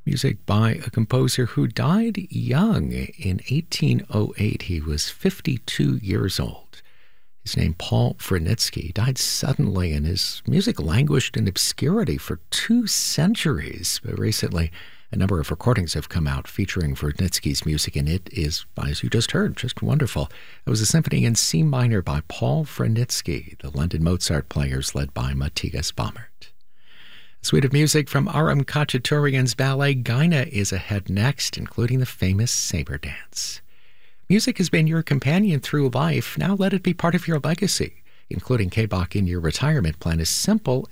Music by a composer who died young in 1808. He was 52 years old. His name, Paul Wranitzky, died suddenly, and his music languished in obscurity for 2 centuries. But recently, a number of recordings have come out featuring Wranitzky's music, and it is, as you just heard, just wonderful. It was a symphony in C minor by Paul Wranitzky, the London Mozart Players led by Matthias Baumert. A suite of music from Aram Khachaturian's ballet Gaina is ahead next, including the famous Saber Dance. Music has been your companion through life. Now let it be part of your legacy. Including K-Bach in your retirement plan is simple